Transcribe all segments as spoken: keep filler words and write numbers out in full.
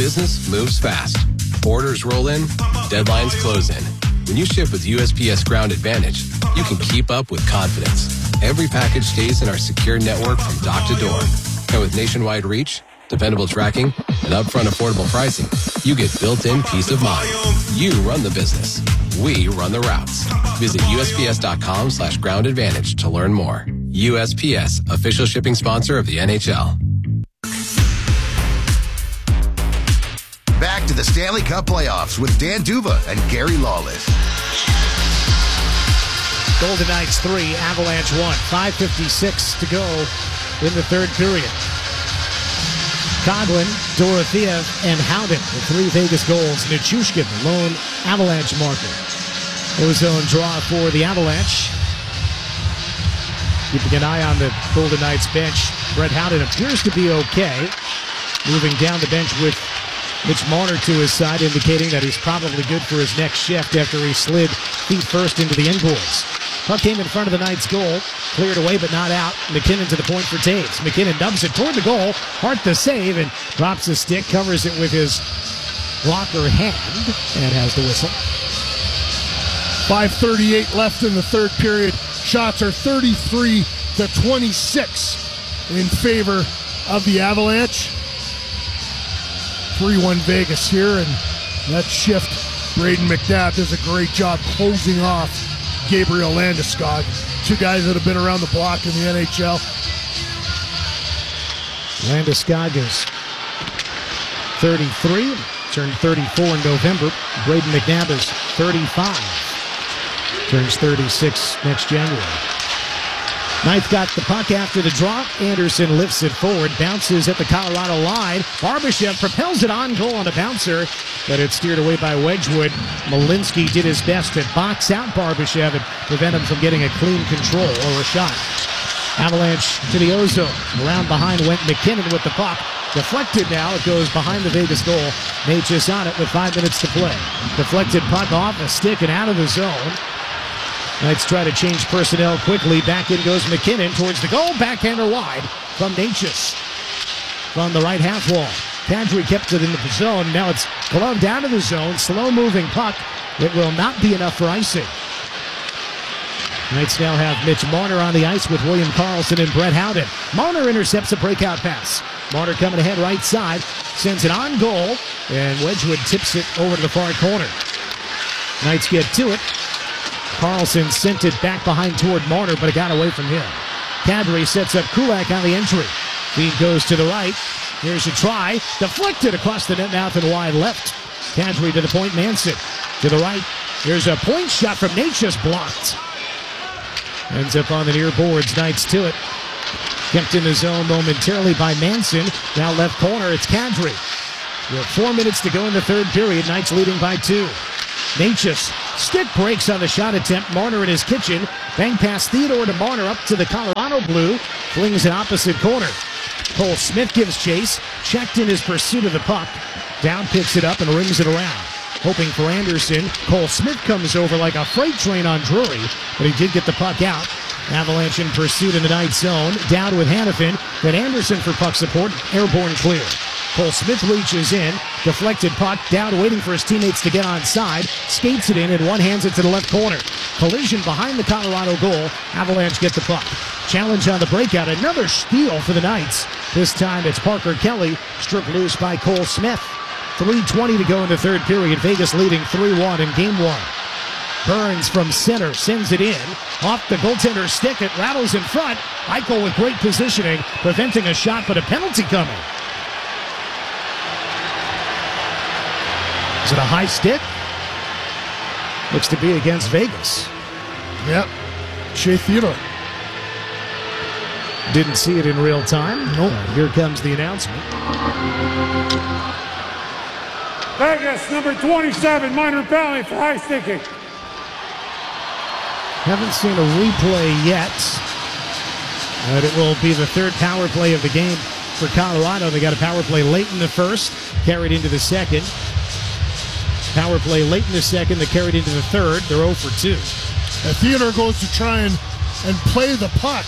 business moves fast. Orders roll in, deadlines close in. When you ship with U S P S Ground Advantage, you can keep up with confidence. Every package stays in our secure network from dock to door. And with nationwide reach, dependable tracking, and upfront affordable pricing, you get built-in peace of mind. You run the business. We run the routes. Visit U S P S dot com slash ground advantage to learn more. U S P S, official shipping sponsor of the N H L. Back to the Stanley Cup playoffs with Dan Duva and Gary Lawless. Golden Knights three, Avalanche one. five fifty-six to go in the third period. Coghlan, Dorofeev, and Howden with three Vegas goals. Nichushkin, the lone Avalanche marker. Ozone draw for the Avalanche. Keeping an eye on the Golden Knights bench. Brett Howden appears to be okay. Moving down the bench with Mitch Marner to his side, indicating that he's probably good for his next shift after he slid feet first into the inboards. Puck came in front of the Knights' goal. Cleared away but not out. McKinnon to the point for Taves. McKinnon dubs it toward the goal. Hart the save and drops the stick. Covers it with his blocker hand and has the whistle. five thirty-eight left in the third period. Shots are thirty-three to twenty-six in favor of the Avalanche. three one Vegas here, and that shift, Braden McNabb does a great job closing off Gabriel Landeskog. Two guys that have been around the block in the N H L. Landeskog is thirty-three, turned thirty-four in November. Braden McNabb is thirty-five, turns thirty-six next January. Knights got the puck after the draw. Anderson lifts it forward, bounces at the Colorado line. Barbashev propels it on goal on a bouncer, but it's steered away by Wedgwood. Malinsky did his best to box out Barbashev and prevent him from getting a clean control or a shot. Avalanche to the Ozone. Around behind went McKinnon with the puck. Deflected now. It goes behind the Vegas goal. Natchez on it with five minutes to play. Deflected puck off a stick and out of the zone. Knights try to change personnel quickly. Back in goes McKinnon towards the goal. Backhander wide from Natchez. From the right half wall. Kadri kept it in the zone. Now it's gloved down to the zone. Slow-moving puck. It will not be enough for icing. Knights now have Mitch Marner on the ice with William Karlsson and Brett Howden. Marner intercepts a breakout pass. Marner coming ahead right side. Sends it on goal. And Wedgwood tips it over to the far corner. Knights get to it. Karlsson sent it back behind toward Marner, but it got away from him. Kadri sets up Kulak on the entry. Feed goes to the right. Here's a try. Deflected across the net mouth and wide left. Kadri to the point. Manson to the right. Here's a point shot from Natchez, blocked. Ends up on the near boards. Knights to it. Kept in the zone momentarily by Manson. Now left corner. It's Kadri. With four minutes to go in the third period. Knights leading by two. Natchez. Stick breaks on the shot attempt. Marner in his kitchen. Bang pass Theodore to Marner up to the Colorado blue. Flings an opposite corner. Cole Smith gives chase. Checked in his pursuit of the puck. Down picks it up and rings it around. Hoping for Anderson. Cole Smith comes over like a freight train on Drury, but he did get the puck out. Avalanche in pursuit in the night zone. Down with Hanifin. Then Anderson for puck support. Airborne clear. Cole Smith reaches in. Deflected puck. Down waiting for his teammates to get on side. Skates it in and one hands it to the left corner. Collision behind the Colorado goal. Avalanche get the puck. Challenge on the breakout. Another steal for the Knights. This time it's Parker Kelly. Stripped loose by Cole Smith. three twenty to go in the third period. Vegas leading three one in game one. Burns from center sends it in. Off the goaltender's stick. It rattles in front. Eichel with great positioning. Preventing a shot, but a penalty coming. Is it a high stick? Looks to be against Vegas. Yep. Shea Theodore. Didn't see it in real time. Nope. Uh, here comes the announcement. Vegas, number twenty-seven, minor penalty for high sticking. Haven't seen a replay yet. But it will be the third power play of the game for Colorado. They got a power play late in the first, carried into the second. Power play late in the second, they carried into the third. They're oh for two. And Theodore goes to try and, and play the puck.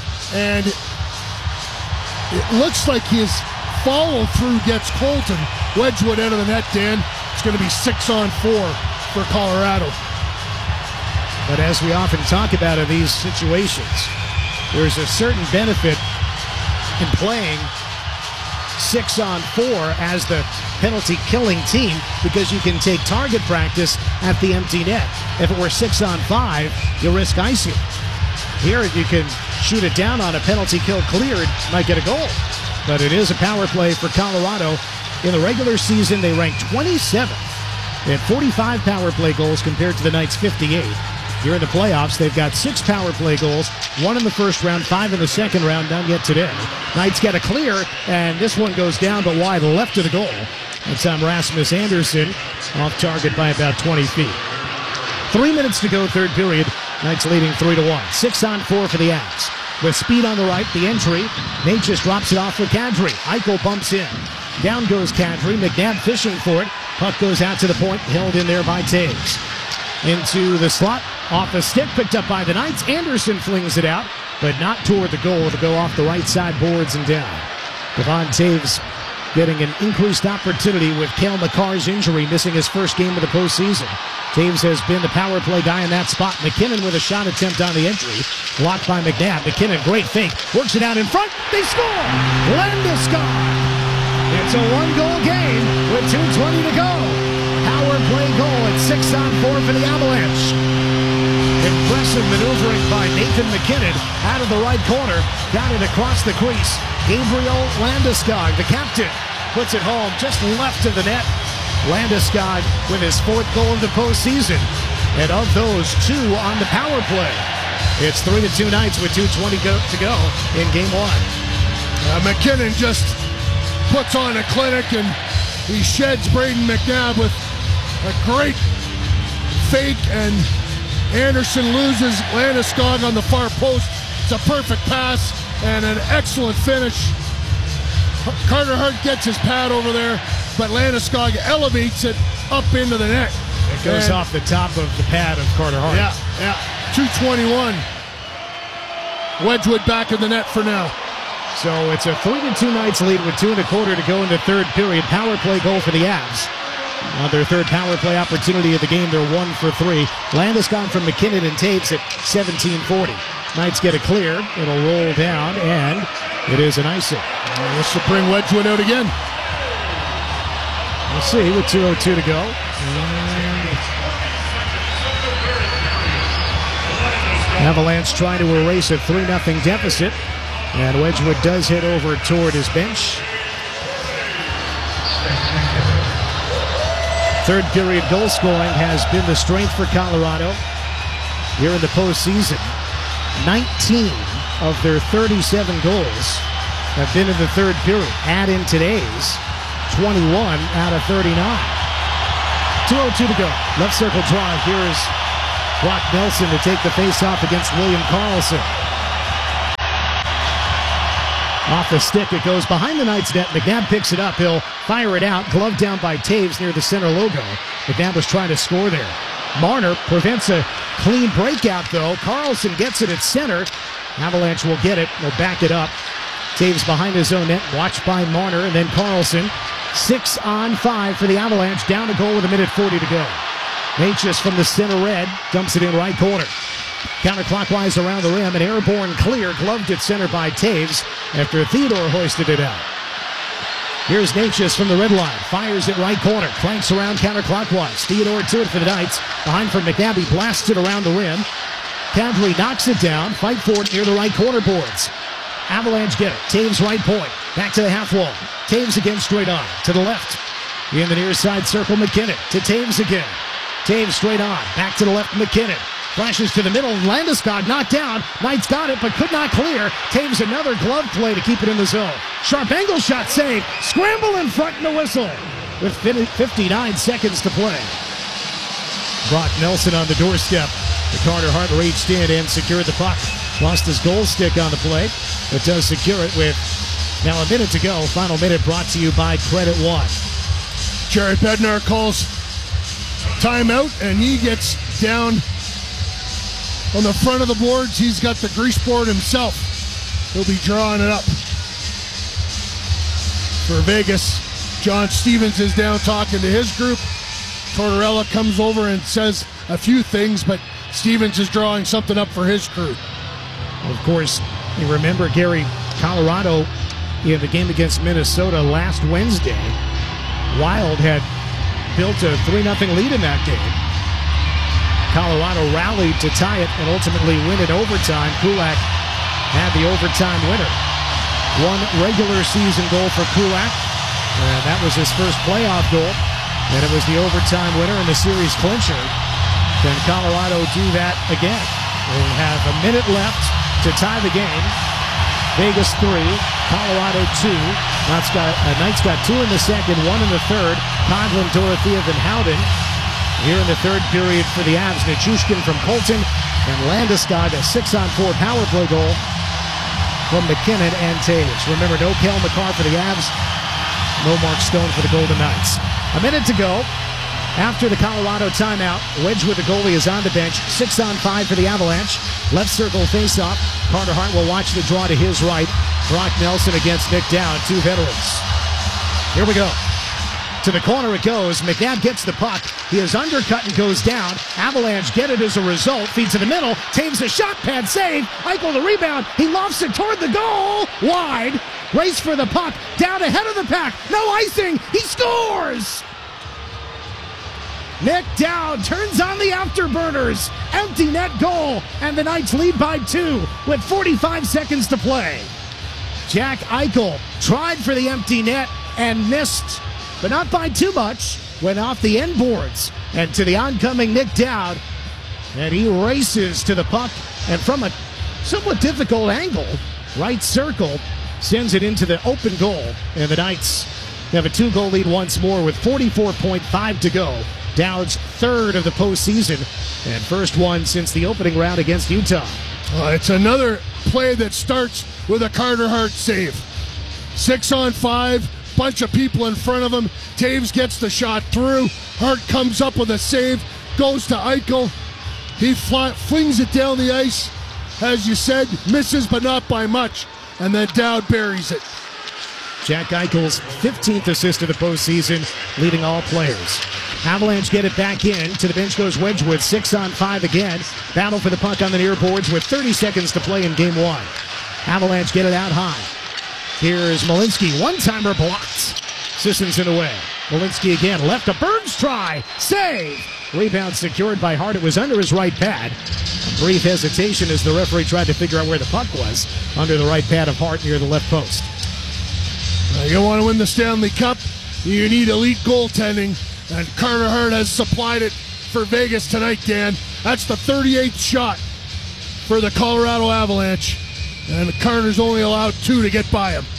And it looks like his follow-through gets Colton, Wedgwood out of the net, Dan. It's going to be six on four for Colorado. But as we often talk about in these situations, there's a certain benefit in playing six on four as the penalty-killing team because you can take target practice at the empty net. If it were six on five, you risk icing. Here, you can shoot it down on a penalty kill cleared, might get a goal. But it is a power play for Colorado. In the regular season, they ranked twenty-seventh. They had forty-five power play goals compared to the Knights' fifty-eight. Here in the playoffs, they've got six power play goals, one in the first round, five in the second round, none yet today. Knights get a clear, and this one goes down but wide left of the goal. That's on Rasmus Andersson, off target by about twenty feet. Three minutes to go, third period. Knights leading three to one. Six on four for the Avs. With speed on the right, the entry. Nate just drops it off for Kadri. Eichel bumps in. Down goes Kadri. McNabb fishing for it. Puck goes out to the point, held in there by Taves. Into the slot, off the stick, picked up by the Knights. Anderson flings it out, but not toward the goal. It'll go off the right side boards and down. Devon Taves getting an increased opportunity with Cale Makar's injury, missing his first game of the postseason. Taves has been the power play guy in that spot. McKinnon with a shot attempt on the entry. Blocked by McNabb. McKinnon, great fake. Works it out in front. They score! Landeskog! It's a one-goal game with two twenty to go. Power play goal at six on four for the Avalanche. Impressive maneuvering by Nathan McKinnon out of the right corner. Got it across the crease. Gabriel Landeskog, the captain, puts it home just left of the net. Landeskog with his fourth goal of the postseason. And of those, two on the power play. It's three to two Knights with two twenty go, to go in game one. Uh, McKinnon just puts on a clinic and he sheds Braden McNabb with a great fake, and Anderson loses Landeskog on the far post. It's a perfect pass and an excellent finish. Carter Hart gets his pad over there, but Landeskog elevates it up into the net. It goes and off the top of the pad of Carter Hart. Yeah, yeah. two twenty-one. Wedgwood back in the net for now. So it's a three to two Knights lead with two and a quarter to go in the third period. Power play goal for the Avs. On their third power play opportunity of the game, they're one for three. Landeskog from McKinnon and Taves at seventeen forty. Knights get a clear. It'll roll down, and it is an icing. Uh, this will bring Wedgwood out again. We'll see with two oh two to go. Avalanche trying to erase a three nothing deficit. And Wedgwood does head over toward his bench. Third period goal scoring has been the strength for Colorado here in the postseason. nineteen of their thirty-seven goals have been in the third period. Add in today's, twenty-one out of thirty-nine. two oh two to go. Left circle drive. Here is Brock Nelson to take the face-off against William Karlsson. Off the stick, it goes behind the Knights net. McNabb picks it up. He'll fire it out. Glove down by Taves near the center logo. McNabb was trying to score there. Marner prevents a clean breakout, though. Karlsson gets it at center. Avalanche will get it. Will back it up. Taves behind his own net. Watched by Marner, and then Karlsson. Six on five for the Avalanche. Down a goal with a minute forty to go. Natchez from the center red. Dumps it in right corner. Counterclockwise around the rim, an airborne clear, gloved at center by Taves after Theodore hoisted it out. Here's Natchez from the red line, fires it right corner, cranks around counterclockwise. Theodore to it for the Knights, behind from McNabb, he blasts it around the rim. Kadri knocks it down, fight for it near the right corner boards. Avalanche get it, Taves right point, back to the half wall. Taves again straight on, to the left. In the near side circle, McKinnon, to Taves again. Taves straight on, back to the left, McKinnon. Flashes to the middle, Landeskog knocked down. Knights got it, but could not clear. Taves another glove play to keep it in the zone. Sharp angle shot save. Scramble in front and a whistle with fifty-nine seconds to play. Brock Nelson on the doorstep. The Carter Hart reached in and secured the puck. Lost his goal stick on the play, but does secure it with now a minute to go. Final minute brought to you by Credit One. Jared Bednar calls timeout, and he gets down on the front of the boards. He's got the grease board himself. He'll be drawing it up for Vegas. John Stevens is down talking to his group. Tortorella comes over and says a few things, but Stevens is drawing something up for his crew. Of course, you remember, Gary, Colorado in the game against Minnesota last Wednesday, Wild had built a three nothing lead in that game. Colorado rallied to tie it and ultimately win in overtime. Kulak had the overtime winner. One regular season goal for Kulak, and that was his first playoff goal. And it was the overtime winner and the series clincher. Can Colorado do that again? We'll have a minute left to tie the game. Vegas three, Colorado two. Knights got, uh, Knights got two in the second, one in the third. Coghlan, Dorothea, and Howden. Here in the third period for the Avs, Nichushkin from Colton and Landeskog, a six-on-four power play goal from McKinnon and Taves. Remember, no Cale Makar for the Avs, no Mark Stone for the Golden Knights. A minute to go. After the Colorado timeout, Wedgwood, the goalie, is on the bench. Six on five for the Avalanche. Left circle faceoff. Carter Hart will watch the draw to his right. Brock Nelson against Nick Dowd, two veterans. Here we go. To the corner it goes. McNabb gets the puck. He is undercut and goes down. Avalanche get it as a result. Feed to the middle. Taves a shot pad save. Eichel the rebound. He lofts it toward the goal. Wide. Race for the puck. Down ahead of the pack. No icing. He scores! Nick Dowd turns on the afterburners. Empty net goal. And the Knights lead by two with forty-five seconds to play. Jack Eichel tried for the empty net and missed, but not by too much. Went off the end boards and to the oncoming Nick Dowd. And he races to the puck. And from a somewhat difficult angle, right circle, sends it into the open goal. And the Knights have a two-goal lead once more with forty-four point five to go. Dowd's third of the postseason and first one since the opening round against Utah. Uh, it's another play that starts with a Carter Hart save. Six on five, bunch of people in front of him. Taves gets the shot through. Hart comes up with a save, goes to Eichel. He fly, flings it down the ice. As you said, misses but not by much. And then Dowd buries it. Jack Eichel's fifteenth assist of the postseason, leading all players. Avalanche get it back in. To the bench goes Wedgwood, six on five again. Battle for the puck on the near boards with thirty seconds to play in game one. Avalanche get it out high. Here's Malinsky, one-timer blocked. Sissenson away. Malinsky again, left a Burns try. Save! Rebound secured by Hart. It was under his right pad. A brief hesitation as the referee tried to figure out where the puck was. Under the right pad of Hart near the left post. Uh, you want to win the Stanley Cup, you need elite goaltending, and Carter Hart has supplied it for Vegas tonight, Dan. That's the thirty-eighth shot for the Colorado Avalanche, and Carter's only allowed two to get by him.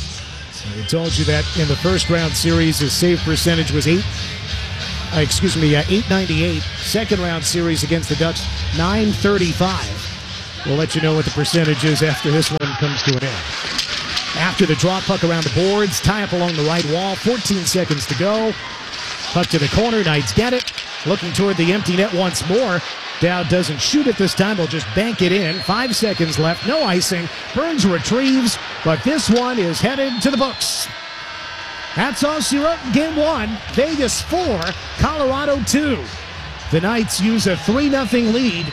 I told you that in the first round series, his save percentage was eight. Uh, excuse me, uh, eight ninety-eight. Second round series against the Ducks, nine thirty-five. We'll let you know what the percentage is after this one comes to an end. After the draw, puck around the boards, tie up along the right wall, fourteen seconds to go. Puck to the corner, Knights get it. Looking toward the empty net once more. Dowd doesn't shoot it this time, they'll just bank it in. Five seconds left, no icing. Burns retrieves, but this one is headed to the books. That's all she wrote in game one. Vegas four, Colorado two. The Knights use a three nothing lead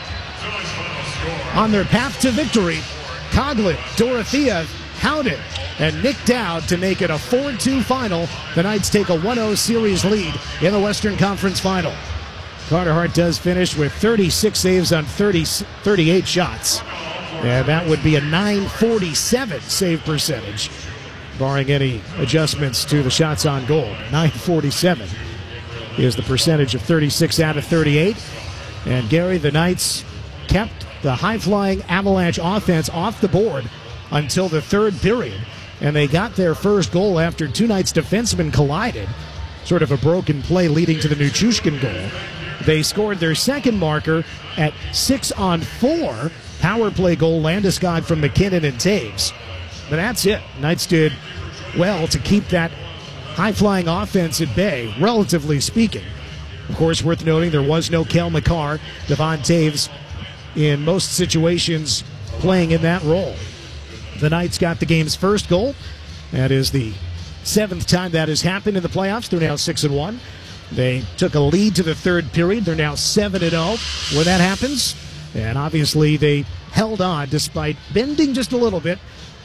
on their path to victory. Coghlan, Dorothea, Howden, and Nick Dowd to make it a four two final. The Knights take a one oh series lead in the Western Conference Final. Carter Hart does finish with thirty-six saves on thirty, thirty-eight shots. And that would be a nine forty-seven save percentage, barring any adjustments to the shots on goal. nine forty-seven is the percentage of thirty-six out of thirty-eight. And Gary, the Knights kept the high-flying Avalanche offense off the board until the third period, and they got their first goal after two Knights defensemen collided. Sort of a broken play leading to the Nichushkin goal. They scored their second marker at six on four. Power play goal, Landeskog from McKinnon and Taves. But that's it. Knights did well to keep that high-flying offense at bay, relatively speaking. Of course, worth noting, there was no Cale Makar. Devon Taves, in most situations, playing in that role. The Knights got the game's first goal. That is the seventh time that has happened in the playoffs. They're now six and one. They took a lead to the third period. They're now seven and oh when that happens. And obviously they held on despite bending just a little bit.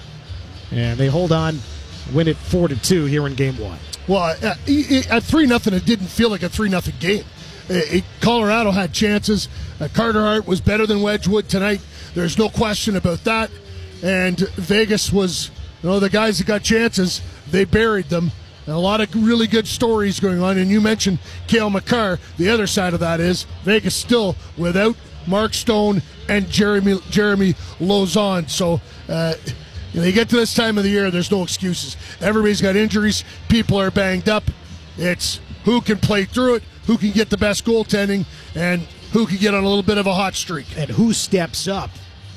And they hold on, win it four to two here in game one. Well, uh, at three nothing, it didn't feel like a three nothing game. It, Colorado had chances. Uh, Carter Hart was better than Wedgwood tonight. There's no question about that. And Vegas was, you know, the guys that got chances, they buried them. And a lot of really good stories going on. And you mentioned Cale Makar. The other side of that is Vegas still without Mark Stone and Jeremy Jeremy Lauzon. So, uh, you know, you get to this time of the year, there's no excuses. Everybody's got injuries. People are banged up. It's who can play through it, who can get the best goaltending, and who can get on a little bit of a hot streak. And who steps up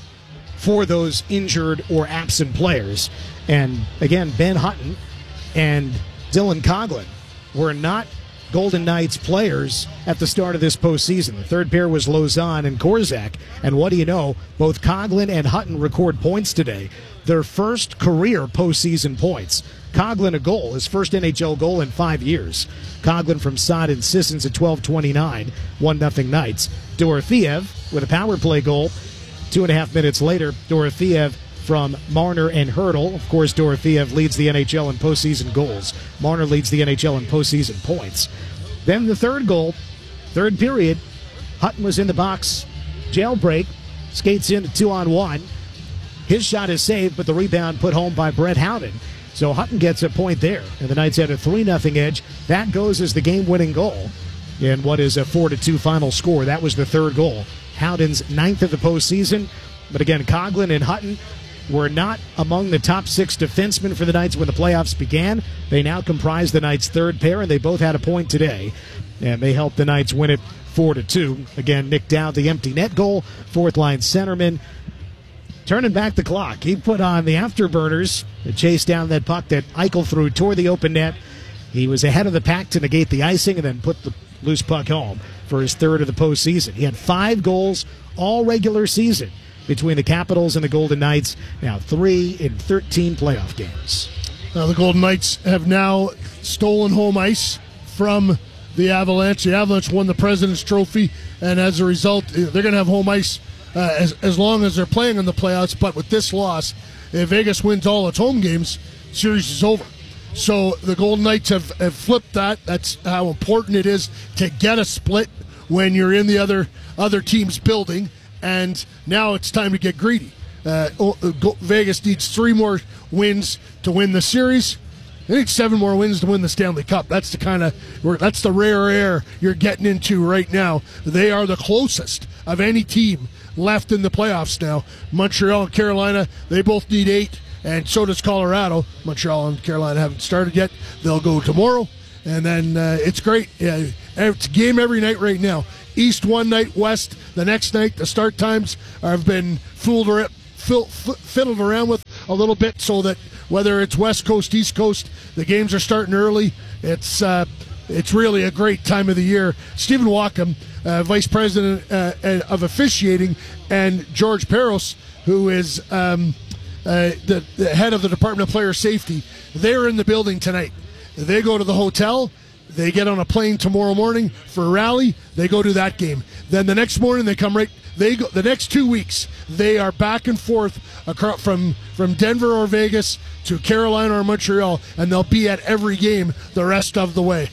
for those injured or absent players. And, again, Ben Hutton and Dylan Coghlan were not Golden Knights players at the start of this postseason. The third pair was Lauzon and Korczak. And what do you know? Both Coghlan and Hutton record points today. Their first career postseason points. Coghlan a goal, his first N H L goal in five years. Coghlan from Saad and Sissons at twelve twenty-nine, one nothing Knights. Dorofeev with a power play goal. Two and a half minutes later, Dorofeev from Marner and Hurdle. Of course, Dorofeev leads the N H L in postseason goals. Marner leads the N H L in postseason points. Then the third goal, third period, Hutton was in the box. Jailbreak, skates in to two on one. His shot is saved, but the rebound put home by Brett Howden. So Hutton gets a point there, and the Knights had a three nothing edge. That goes as the game-winning goal in what is a four to two final score. That was the third goal. Howden's ninth of the postseason. But again, Coghlan and Hutton were not among the top six defensemen for the Knights when the playoffs began. They now comprise the Knights' third pair, and they both had a point today. And they helped the Knights win it four to two. Again, Nick Dowd, the empty net goal, fourth-line centerman. Turning back the clock, he put on the afterburners to chase down that puck that Eichel threw toward the open net. He was ahead of the pack to negate the icing and then put the loose puck home for his third of the postseason. He had five goals all regular season between the Capitals and the Golden Knights. Now three in thirteen playoff games. Now the Golden Knights have now stolen home ice from the Avalanche. The Avalanche won the President's Trophy, and as a result, they're going to have home ice uh, as, as long as they're playing in the playoffs. But with this loss, if Vegas wins all its home games, series is over. So the Golden Knights have, have flipped that. That's how important it is to get a split when you're in the other other team's building. And now it's time to get greedy. Uh, Vegas needs three more wins to win the series. They need seven more wins to win the Stanley Cup. That's the kind of that's the rare air you're getting into right now. They are the closest of any team left in the playoffs now. Montreal and Carolina, they both need eight, and so does Colorado. Montreal and Carolina haven't started yet. They'll go tomorrow, and then uh, it's great. Yeah, it's a game every night right now. East one night, West the next night. The start times have been fooled or fiddled around with a little bit, so that whether it's West Coast, East Coast, the games are starting early. It's uh, it's really a great time of the year. Stephen Wackham, uh, Vice President uh, of Officiating, and George Peros, who is um, uh, the, the head of the Department of Player Safety, they're in the building tonight. They go to the hotel. They get on a plane tomorrow morning for a rally. They go to that game. Then the next morning they come right. They go the next two weeks. They are back and forth across, from from Denver or Vegas to Carolina or Montreal, and they'll be at every game the rest of the way.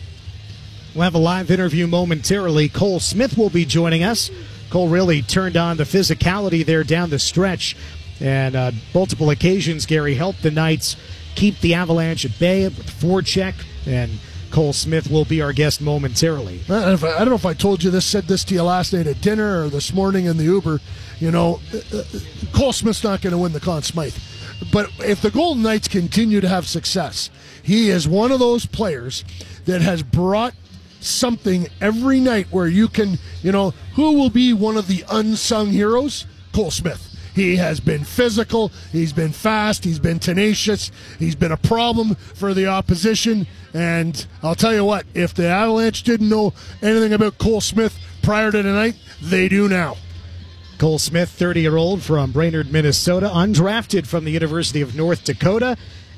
We'll have a live interview momentarily. Cole Smith will be joining us. Cole really turned on the physicality there down the stretch, and uh, multiple occasions Gary helped the Knights keep the Avalanche at bay with forecheck, and Cole Smith will be our guest momentarily. I don't, I don't know if I told you this, said this to you last night at dinner or this morning in the Uber. You know, uh, Cole Smith's not going to win the Conn Smythe. But if the Golden Knights continue to have success, he is one of those players that has brought something every night where you can, you know, who will be one of the unsung heroes? Cole Smith. He has been physical, he's been fast, he's been tenacious, he's been a problem for the opposition, and I'll tell you what, if the Avalanche didn't know anything about Cole Smith prior to tonight, they do now. Cole Smith, thirty-year-old from Brainerd, Minnesota, undrafted from the University of North Dakota,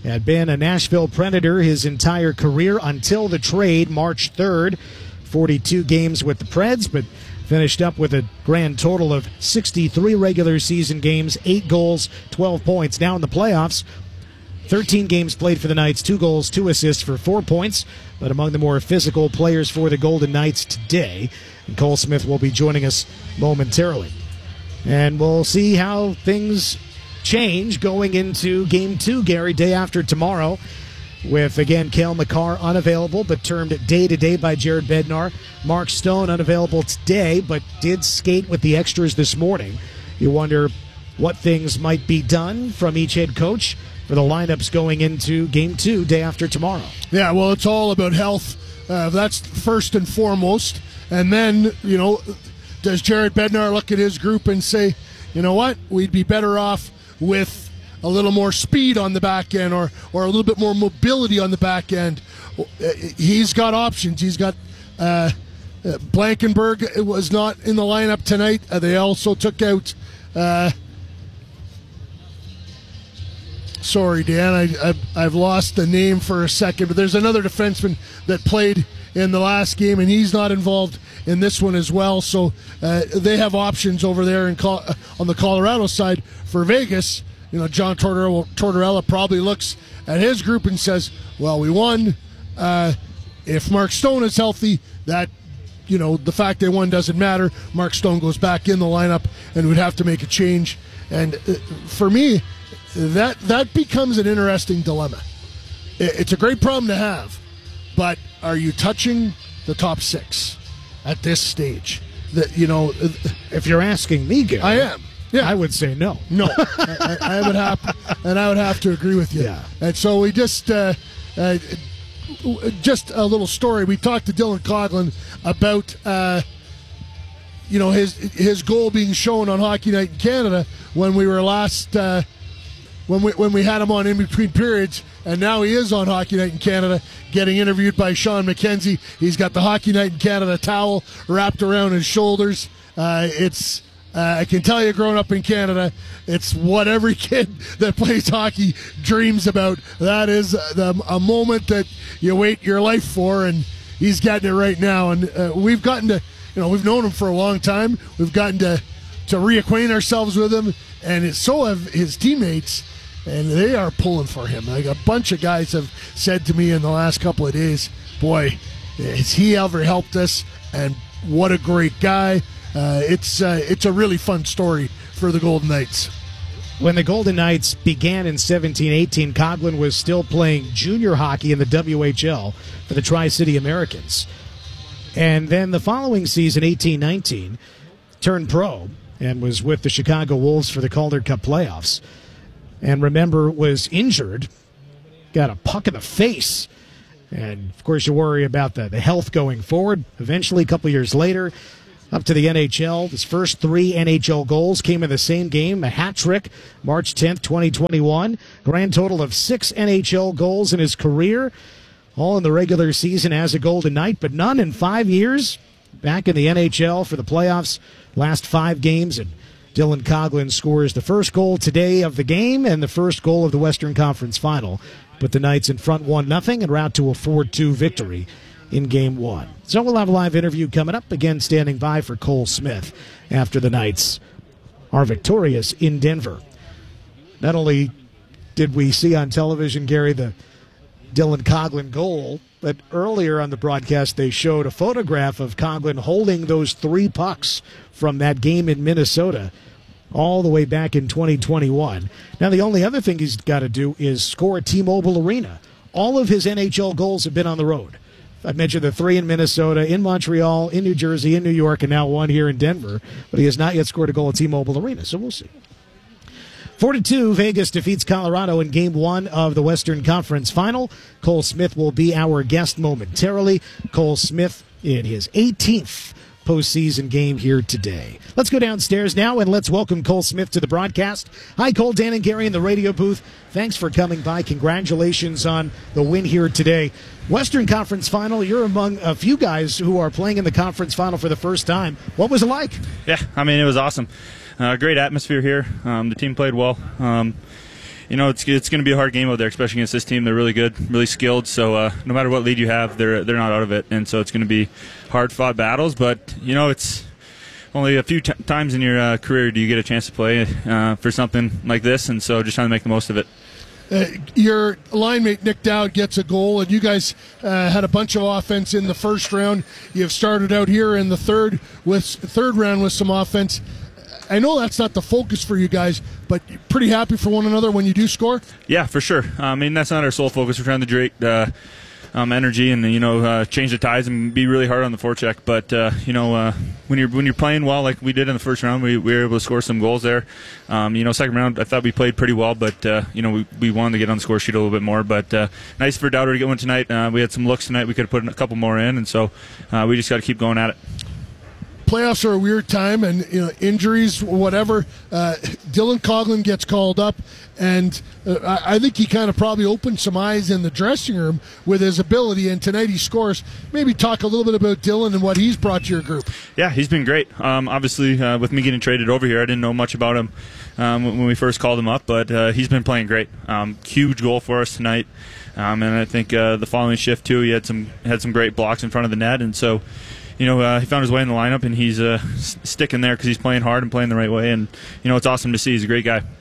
had been a Nashville Predator his entire career until the trade March third. forty-two games with the Preds, but finished up with a grand total of sixty-three regular season games, eight goals, twelve points. Now in the playoffs, thirteen games played for the Knights, two goals, two assists for four points, but among the more physical players for the Golden Knights today. And Cole Smith will be joining us momentarily. And we'll see how things change going into Game two, Gary, day after tomorrow, with, again, Cale Makar unavailable, but termed day-to-day by Jared Bednar. Mark Stone unavailable today, but did skate with the extras this morning. You wonder what things might be done from each head coach for the lineups going into Game two, day after tomorrow. Yeah, well, it's all about health. Uh, that's first and foremost. And then, you know, does Jared Bednar look at his group and say, you know what, we'd be better off with a little more speed on the back end, or, or a little bit more mobility on the back end. He's got options. He's got uh, Blankenberg was not in the lineup tonight. Uh, they also took out, uh, sorry, Dan, I, I've, I've lost the name for a second, but there's another defenseman that played in the last game, and he's not involved in this one as well. So uh, they have options over there in Col- on the Colorado side. For Vegas, you know, John Tortorella, Tortorella probably looks at his group and says, well, we won. Uh, if Mark Stone is healthy, that, you know, the fact they won doesn't matter. Mark Stone goes back in the lineup and would have to make a change. And uh, for me, that that becomes an interesting dilemma. It's a great problem to have, but are you touching the top six at this stage? That, you know, if you're asking me, Gary, I am. Yeah, I would say no. No, I, I would have, and I would have to agree with you. Yeah. And so we just, uh, uh, just a little story. We talked to Dylan Coghlan about, uh, you know, his his goal being shown on Hockey Night in Canada when we were last, uh, when we when we had him on in between periods, and now he is on Hockey Night in Canada, getting interviewed by Sean McKenzie. He's got the Hockey Night in Canada towel wrapped around his shoulders. Uh, it's Uh, I can tell you, growing up in Canada, it's what every kid that plays hockey dreams about. That is the, a moment that you wait your life for, and he's getting it right now. And uh, we've gotten to, you know, we've known him for a long time. We've gotten to, to reacquaint ourselves with him, and it's, so have his teammates, and they are pulling for him. Like a bunch of guys have said to me in the last couple of days, boy, has he ever helped us, and what a great guy. Uh, it's uh, it's a really fun story for the Golden Knights. When the Golden Knights began in seventeen eighteen, Coghlan was still playing junior hockey in the W H L for the Tri-City Americans. And then the following season, eighteen nineteen, turned pro and was with the Chicago Wolves for the Calder Cup playoffs. And remember, was injured, got a puck in the face. And, of course, you worry about the, the health going forward. Eventually, a couple years later, up to the N H L. His first three N H L goals came in the same game, a hat trick, March tenth, twenty twenty-one. Grand total of six N H L goals in his career, all in the regular season as a Golden Knight, but none in five years. Back in the N H L for the playoffs, last five games, and Dylan Coghlan scores the first goal today of the game and the first goal of the Western Conference Final. Put the Knights in front one nothing and route to a four two victory in Game one. So we'll have a live interview coming up. Again, standing by for Cole Smith after the Knights are victorious in Denver. Not only did we see on television, Gary, the Dylan Coghlan goal, but earlier on the broadcast they showed a photograph of Coghlan holding those three pucks from that game in Minnesota all the way back in twenty twenty-one. Now the only other thing he's got to do is score at T-Mobile Arena. All of his N H L goals have been on the road. I mentioned the three in Minnesota, in Montreal, in New Jersey, in New York, and now one here in Denver. But he has not yet scored a goal at T-Mobile Arena, so we'll see. four to two, Vegas defeats Colorado in Game one of the Western Conference Final. Cole Smith will be our guest momentarily. Cole Smith in his eighteenth postseason game here today. Let's go downstairs now and let's welcome Cole Smith to the broadcast. Hi, Cole, Dan, and Gary in the radio booth. Thanks for coming by. Congratulations on the win here today. Western Conference Final, you're among a few guys who are playing in the conference final for the first time. What was it like? Yeah, I mean, it was awesome. Uh, great atmosphere here. Um, the team played well. Um, you know, it's it's going to be a hard game out there, especially against this team. They're really good, really skilled. So uh, no matter what lead you have, they're they're not out of it, and so it's going to be hard-fought battles. But you know, it's only a few t- times in your uh, career do you get a chance to play uh, for something like this, and so just trying to make the most of it. Uh, your line mate Nick Dowd gets a goal, and you guys uh, had a bunch of offense in the first round. You've started out here in the third with third round with some offense. I know that's not the focus for you guys, but you're pretty happy for one another when you do score? Yeah, for sure. I mean, that's not our sole focus. We're trying to direct uh, um, energy and, you know, uh, change the tides and be really hard on the forecheck. But, uh, you know, uh, when you're when you're playing well like we did in the first round, we, we were able to score some goals there. Um, you know, second round, I thought we played pretty well, but, uh, you know, we, we wanted to get on the score sheet a little bit more. But uh, nice for Dowder to get one tonight. Uh, we had some looks tonight. We could have put a couple more in, and so uh, we just got to keep going at it. Playoffs are a weird time, and you know, injuries, whatever. Uh, Dylan Coughlin gets called up, and uh, I, I think he kind of probably opened some eyes in the dressing room with his ability, and tonight he scores. Maybe talk a little bit about Dylan and what he's brought to your group. Yeah, he's been great. Um, obviously, uh, with me getting traded over here, I didn't know much about him um, when we first called him up, but uh, he's been playing great. Um, huge goal for us tonight, um, and I think uh, the following shift too, he had some had some great blocks in front of the net, and so. You know, uh, he found his way in the lineup, and he's uh, s- sticking there because he's playing hard and playing the right way. And you know, it's awesome to see. He's a great guy.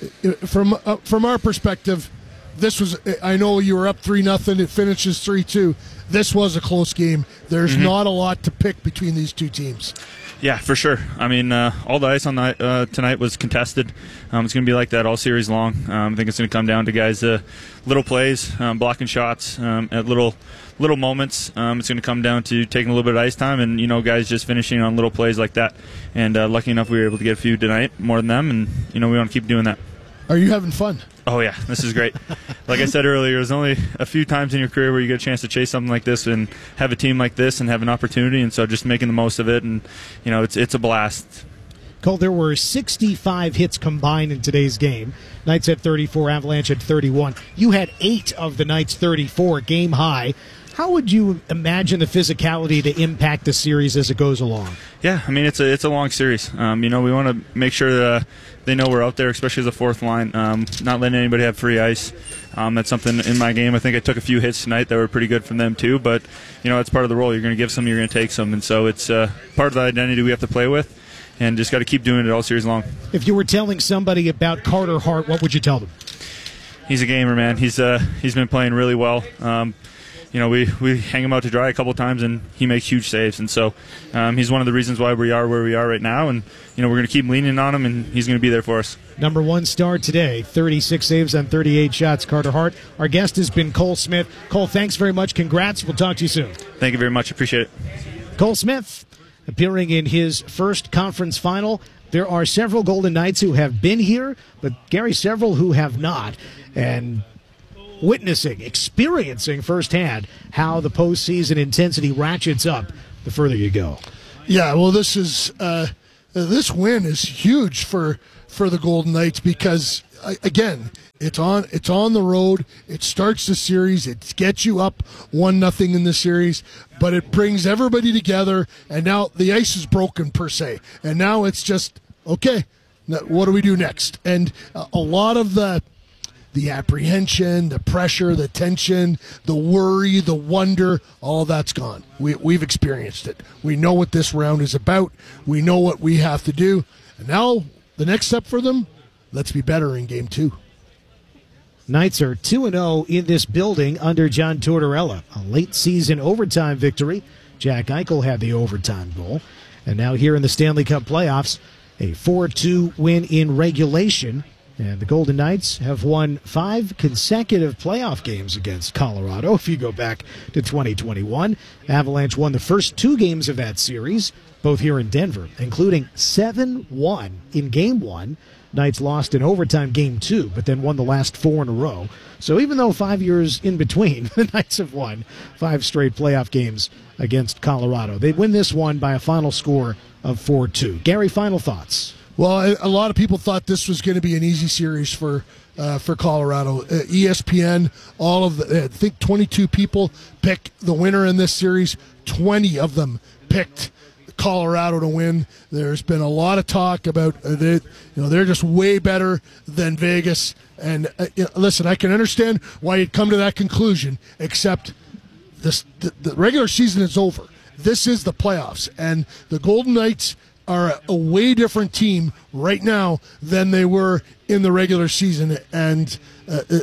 From uh, from our perspective, this was. I know you were up three nothing. It finishes three two. This was a close game. There's mm-hmm. not a lot to pick between these two teams. Yeah, for sure. I mean, uh, all the ice on the, uh, tonight was contested. Um, it's going to be like that all series long. Um, I think it's going to come down to guys' uh, little plays, um, blocking shots um, at little little moments. Um, it's going to come down to taking a little bit of ice time, and you know, guys just finishing on little plays like that. And uh, lucky enough, we were able to get a few tonight, more than them, and you know, we want to keep doing that. Are you having fun? Oh, yeah, this is great. Like I said earlier, there's only a few times in your career where you get a chance to chase something like this and have a team like this and have an opportunity, and so just making the most of it, and, you know, it's it's a blast. Cole, there were sixty-five hits combined in today's game. Knights had thirty-four, Avalanche had thirty-one. You had eight of the Knights' thirty-four, game high. How would you imagine the physicality to impact the series as it goes along? Yeah, I mean, it's a it's a long series. Um, you know, we want to make sure that uh, they know we're out there, especially as a fourth line, um, not letting anybody have free ice. Um, that's something in my game. I think I took a few hits tonight that were pretty good from them too, but, you know, it's part of the role. You're going to give some, you're going to take some, and so it's uh, part of the identity we have to play with, and just got to keep doing it all series long. If you were telling somebody about Carter Hart, what would you tell them? He's a gamer, man. He's uh, he's been playing really well. Um, You know, we, we hang him out to dry a couple times, and he makes huge saves. And so um, he's one of the reasons why we are where we are right now. And, you know, we're going to keep leaning on him, and he's going to be there for us. Number one star today, thirty-six saves on thirty-eight shots, Carter Hart. Our guest has been Cole Smith. Cole, thanks very much. Congrats. We'll talk to you soon. Thank you very much. Appreciate it. Cole Smith, appearing in his first conference final. There are several Golden Knights who have been here, but, Gary, several who have not. And witnessing, experiencing firsthand how the postseason intensity ratchets up the further you go. Yeah, well, this is uh, this win is huge for for the Golden Knights because again, it's on it's on the road. It starts the series. It gets you up one nothing in the series, but it brings everybody together. And now the ice is broken per se, and now it's just okay. What do we do next? And a lot of the. The apprehension, the pressure, the tension, the worry, the wonder, all that's gone. We, we've experienced it. We know what this round is about. We know what we have to do. And now the next step for them, let's be better in game two. Knights are two and oh in this building under John Tortorella. A late season overtime victory. Jack Eichel had the overtime goal. And now here in the Stanley Cup playoffs, a four two win in regulation. And the Golden Knights have won five consecutive playoff games against Colorado. If you go back to twenty twenty-one, Avalanche won the first two games of that series, both here in Denver, including seven one in game one. Knights lost in overtime game two, but then won the last four in a row. So even though five years in between, the Knights have won five straight playoff games against Colorado. They win this one by a final score of four two. Gary, final thoughts? Well, a lot of people thought this was going to be an easy series for uh, for Colorado. Uh, E S P N, all of the, I think twenty-two people picked the winner in this series. twenty of them picked Colorado to win. There's been a lot of talk about uh, they, you know, they're just way better than Vegas. And uh, you know, listen, I can understand why you'd come to that conclusion, except this the, the regular season is over. This is the playoffs, and the Golden Knights are a, a way different team right now than they were in the regular season. And uh, uh,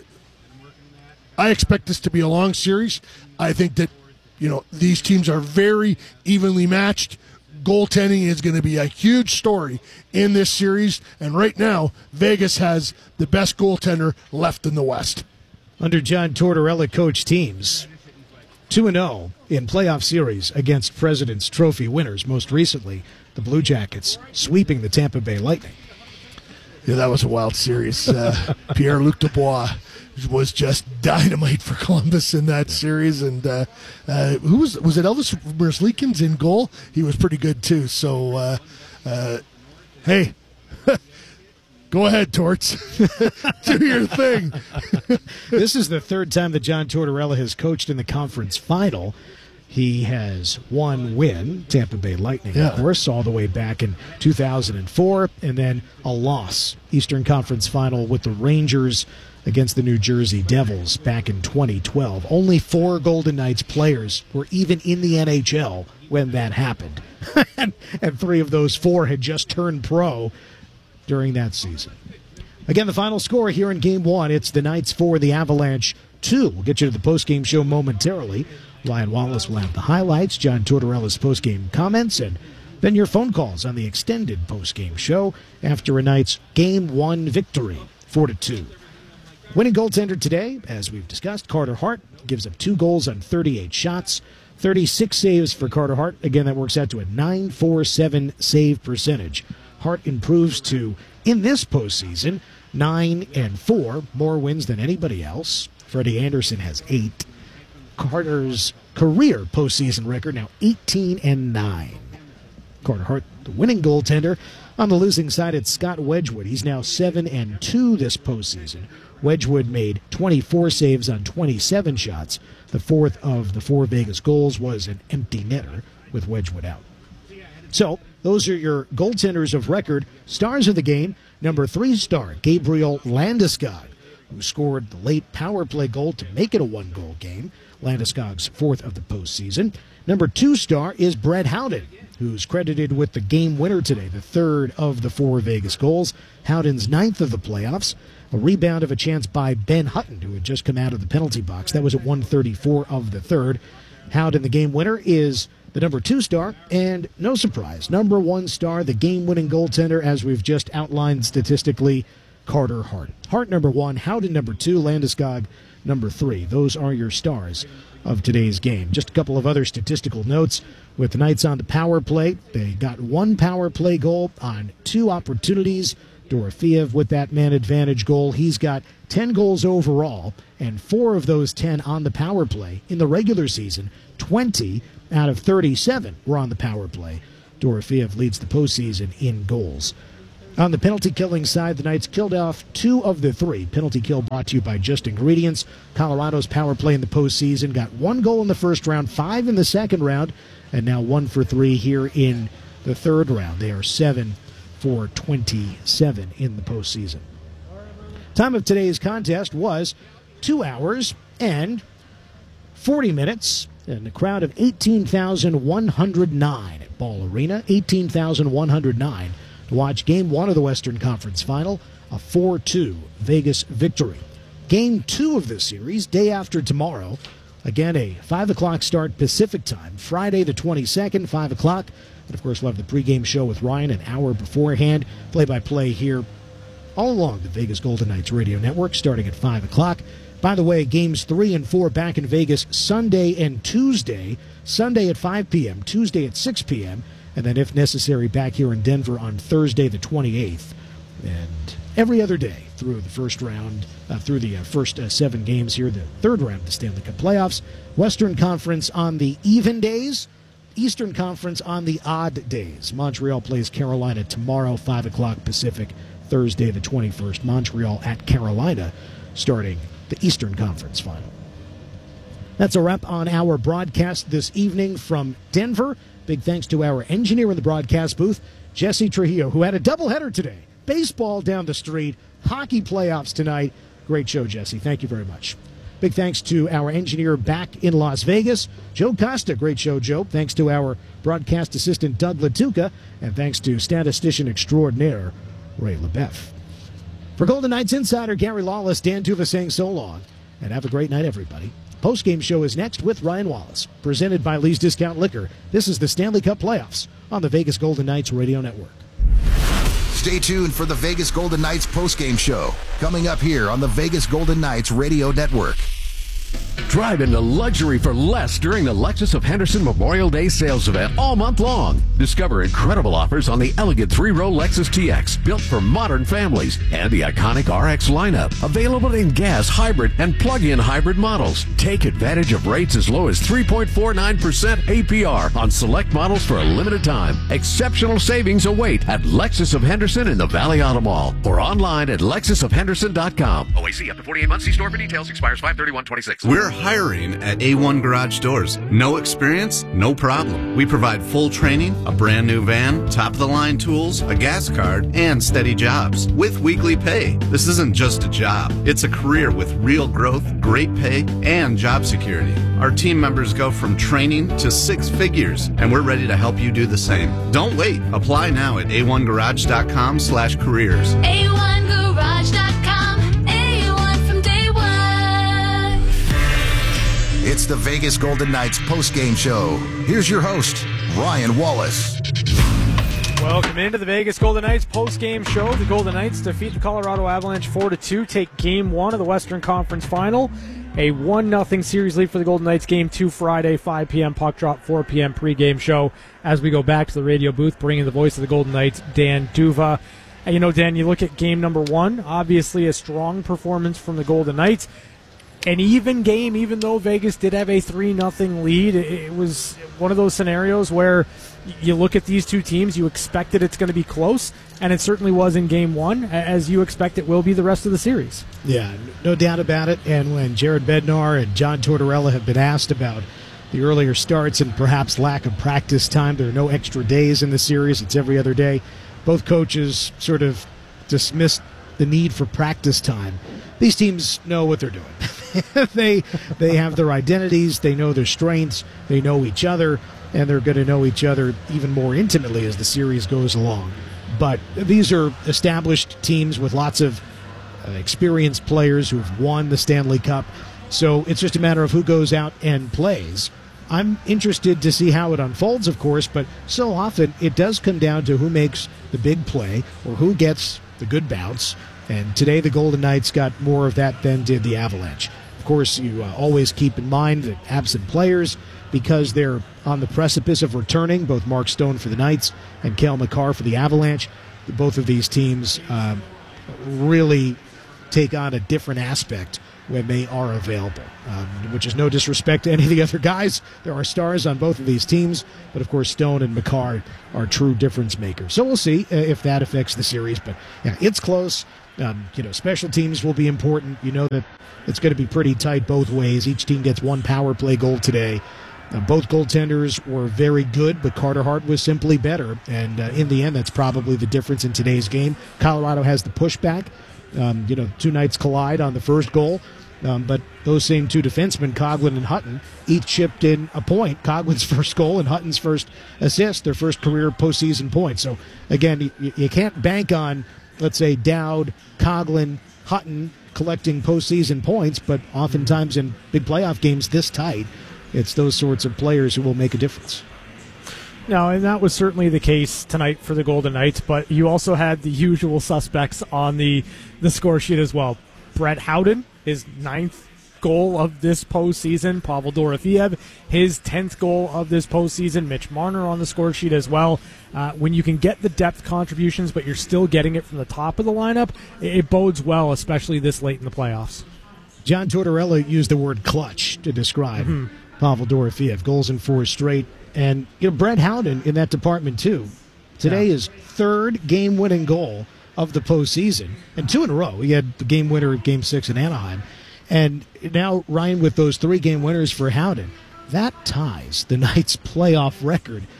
I expect this to be a long series. I think that, you know, these teams are very evenly matched. Goaltending is going to be a huge story in this series. And right now, Vegas has the best goaltender left in the West. Under John Tortorella coach teams, two and oh in playoff series against President's Trophy winners, most recently the Blue Jackets sweeping the Tampa Bay Lightning. Yeah, that was a wild series. Uh, Pierre-Luc Dubois was just dynamite for Columbus in that series. And uh, uh, who was was it? Elvis Merzlikins in goal? He was pretty good too. So, uh, uh, hey, go ahead, Torts. Do your thing. This is the third time that John Tortorella has coached in the conference final. He has one win, Tampa Bay Lightning, yeah. of course, all the way back in two thousand four, and then a loss, Eastern Conference Final with the Rangers against the New Jersey Devils back in twenty twelve. Only four Golden Knights players were even in the N H L when that happened, and, and three of those four had just turned pro during that season. Again, the final score here in Game one, it's the Knights four, the Avalanche two. We'll get you to the postgame show momentarily. Ryan Wallace will have the highlights, John Tortorella's postgame comments, and then your phone calls on the extended postgame show after a Knights Game one victory, four to two. Winning goaltender today, as we've discussed, Carter Hart gives up two goals on thirty-eight shots, thirty-six saves for Carter Hart. Again, that works out to a nine forty-seven save percentage. Hart improves to, in this postseason, nine and four, more wins than anybody else. Freddie Anderson has eight. Carter's career postseason record now eighteen and nine. Carter Hart, the winning goaltender. On the losing side, it's Scott Wedgwood. He's now seven and two this postseason. Wedgwood made twenty-four saves on twenty-seven shots. The fourth of the four Vegas goals was an empty netter with Wedgwood out. So, those are your goaltenders of record. Stars of the game, number three star, Gabriel Landeskog, who scored the late power play goal to make it a one-goal game. Landeskog's fourth of the postseason. Number two star is Brett Howden, who's credited with the game winner today, the third of the four Vegas goals. Howden's ninth of the playoffs. A rebound of a chance by Ben Hutton, who had just come out of the penalty box. That was at one thirty-four of the third. Howden, the game winner, is the number two star, and no surprise, number one star, the game-winning goaltender, as we've just outlined statistically, Carter Hart. Hart number one, Howden number two, Landeskog number three. Those are your stars of today's game. Just a couple of other statistical notes. With the Knights on the power play, they got one power play goal on two opportunities. Dorofeev with that man advantage goal. He's got ten goals overall, and four of those ten on the power play. In the regular season, twenty out of thirty-seven were on the power play. Dorofeev leads the postseason in goals. On the penalty-killing side, the Knights killed off two of the three. Penalty kill brought to you by Just Ingredients. Colorado's power play in the postseason got one goal in the first round, five in the second round, and now one for three here in the third round. They are seven for twenty-seven in the postseason. Time of today's contest was two hours and forty minutes, and a crowd of eighteen thousand one hundred nine at Ball Arena, eighteen thousand one hundred nine. To watch Game one of the Western Conference Final, a four two Vegas victory. Game two of this series, day after tomorrow. Again, a five o'clock start Pacific time. Friday the twenty-second, five o'clock. And, of course, we'll have the pregame show with Ryan an hour beforehand. Play-by-play here all along the Vegas Golden Knights radio network, starting at five o'clock. By the way, games three and four back in Vegas Sunday and Tuesday. Sunday at five p.m., Tuesday at six p.m., and then, if necessary, back here in Denver on Thursday the twenty-eighth. And every other day through the first round, uh, through the uh, first uh, seven games here, the third round of the Stanley Cup playoffs. Western Conference on the even days, Eastern Conference on the odd days. Montreal plays Carolina tomorrow, five o'clock Pacific, Thursday the twenty-first. Montreal at Carolina, starting the Eastern Conference final. That's a wrap on our broadcast this evening from Denver. Big thanks to our engineer in the broadcast booth, Jesse Trujillo, who had a doubleheader today. Baseball down the street, hockey playoffs tonight. Great show, Jesse. Thank you very much. Big thanks to our engineer back in Las Vegas, Joe Costa. Great show, Joe. Thanks to our broadcast assistant, Doug Latuca. And thanks to statistician extraordinaire, Ray LaBeouf. For Golden Knights insider Gary Lawless, Dan Tuva saying so long. And have a great night, everybody. Postgame show is next with Ryan Wallace. Presented by Lee's Discount Liquor. This is the Stanley Cup Playoffs on the Vegas Golden Knights Radio Network. Stay tuned for the Vegas Golden Knights postgame show, coming up here on the Vegas Golden Knights Radio Network. Drive into luxury for less during the Lexus of Henderson Memorial Day sales event all month long. Discover incredible offers on the elegant three-row Lexus T X, built for modern families, and the iconic R X lineup, available in gas, hybrid, and plug-in hybrid models. Take advantage of rates as low as three point four nine percent A P R on select models for a limited time. Exceptional savings await at Lexus of Henderson in the Valley Auto Mall or online at lexus of henderson dot com. O A C up to forty-eight months. See store for details. Expires five thirty-one twenty-six. We're hiring at A one Garage Doors. No experience? No problem. We provide full training, a brand new van, top-of-the-line tools, a gas card, and steady jobs with weekly pay. This isn't just a job. It's a career with real growth, great pay, and job security. Our team members go from training to six figures, and we're ready to help you do the same. Don't wait. Apply now at a one garage dot com slash careers. A one garage dot com. A one from day one. It's the Vegas Golden Knights postgame show. Here's your host, Ryan Wallace. Welcome into the Vegas Golden Knights post-game show. The Golden Knights defeat the Colorado Avalanche four to two, take game one of the Western Conference Final. A one nothing series lead for the Golden Knights. Game two Friday, five p.m. puck drop, four p.m. pregame show. As we go back to the radio booth, bringing the voice of the Golden Knights, Dan Duva. And you know, Dan, you look at game number one, obviously a strong performance from the Golden Knights. An even game, even though Vegas did have a three nothing lead. It was one of those scenarios where you look at these two teams, you expected it's going to be close, and it certainly was in game one, as you expect it will be the rest of the series. Yeah, no doubt about it. And when Jared Bednar and John Tortorella have been asked about the earlier starts and perhaps lack of practice time, there are no extra days in the series, it's every other day. Both coaches sort of dismissed the need for practice time. These teams know what they're doing. they they have their identities, they know their strengths, they know each other, and they're going to know each other even more intimately as the series goes along. But these are established teams with lots of uh, experienced players who have won the Stanley Cup, so it's just a matter of who goes out and plays. I'm interested to see how it unfolds, of course, but so often it does come down to who makes the big play or who gets the good bounce. And today the Golden Knights got more of that than did the Avalanche. Of course, you uh, always keep in mind that absent players, because they're on the precipice of returning, both Mark Stone for the Knights and Cale Makar for the Avalanche, both of these teams uh, really take on a different aspect when they are available, um, which is no disrespect to any of the other guys. There are stars on both of these teams, but of course Stone and Makar are true difference makers. So we'll see uh, if that affects the series, but yeah, it's close. Um, you know, special teams will be important. You know that it's going to be pretty tight both ways. Each team gets one power play goal today. Uh, both goaltenders were very good, but Carter Hart was simply better. And uh, in the end, that's probably the difference in today's game. Colorado has the pushback. Um, you know, two Knights collide on the first goal. Um, but those same two defensemen, Coghlan and Hutton, each chipped in a point. Coughlin's first goal and Hutton's first assist, their first career postseason point. So, again, you, you can't bank on, let's say, Dowd, Coghlan, Hutton collecting postseason points, but oftentimes in big playoff games this tight, it's those sorts of players who will make a difference. No, and that was certainly the case tonight for the Golden Knights, but you also had the usual suspects on the, the score sheet as well. Brett Howden, his ninth goal of this postseason. Pavel Dorofeev, his tenth goal of this postseason. Mitch Marner on the score sheet as well. Uh, when you can get the depth contributions, but you're still getting it from the top of the lineup, it, it bodes well, especially this late in the playoffs. John Tortorella used the word clutch to describe mm-hmm. Pavel Dorofeev. Goals in four straight. And you know, Brett Howden in that department, too. Today yeah. is third game-winning goal of the postseason, and two in a row. He had the game winner at Game Six in Anaheim, and now Ryan with those three game winners for Howden. That ties the Knights' playoff record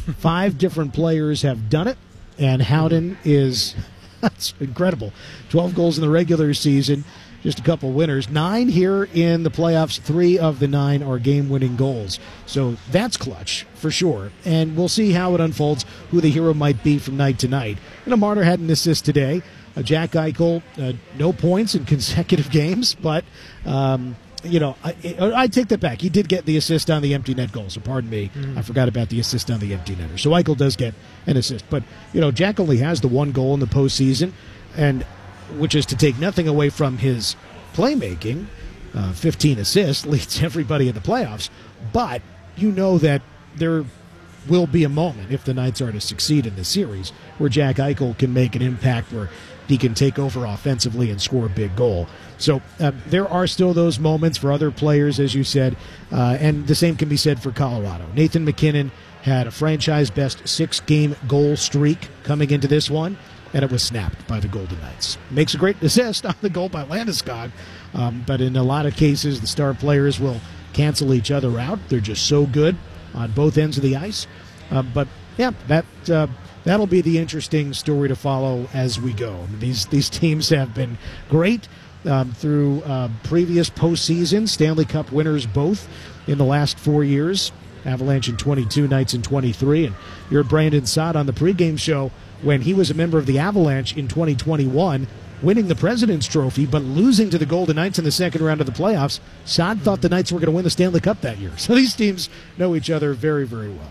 Five different players have done it, and Howden is that's incredible. twelve goals in the regular season, just a couple winners. Nine here in the playoffs. Three of the nine are game-winning goals. So that's clutch for sure. And we'll see how it unfolds, who the hero might be from night to night. You know, Marner had an assist today. Uh, Jack Eichel, uh, no points in consecutive games, but, um, you know, I, I take that back. He did get the assist on the empty net goal, so pardon me. Mm. I forgot about the assist on the empty netter. So Eichel does get an assist. But, you know, Jack only has the one goal in the postseason, and which is to take nothing away from his playmaking. Uh, fifteen assists, leads everybody in the playoffs. But you know that there will be a moment, if the Knights are to succeed in this series, where Jack Eichel can make an impact, where he can take over offensively and score a big goal. So uh, there are still those moments for other players, as you said, uh, and the same can be said for Colorado. Nathan MacKinnon had a franchise-best six-game goal streak coming into this one, and it was snapped by the Golden Knights. Makes a great assist on the goal by Landeskog, um, but in a lot of cases, the star players will cancel each other out. They're just so good on both ends of the ice. Uh, but, yeah, that... Uh, That'll be the interesting story to follow as we go. I mean, these these teams have been great um, through uh, previous postseasons, Stanley Cup winners both in the last four years. Avalanche in twenty-two, Knights in twenty-three. And you heard Brandon Saad on the pregame show when he was a member of the Avalanche in twenty twenty-one, winning the President's Trophy, but losing to the Golden Knights in the second round of the playoffs. Saad thought the Knights were going to win the Stanley Cup that year. So these teams know each other very, very well.